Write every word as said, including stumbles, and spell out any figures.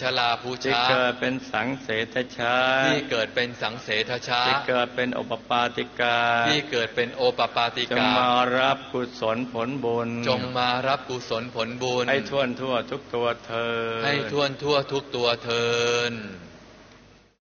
ชลาภูชาที่เกิดเป็นสังเสทชาที่เกิดเป็นสังเสทชาที่เกิดเป็นโอปปาติกาที่เกิดเป็นโอปปาติกาจงมารับกุศลผลบุญจงมารับกุศลผลบุญให้ทั่วทั่วทุกตัวเธอให้ทั่วทั่วทุกตัวเธอ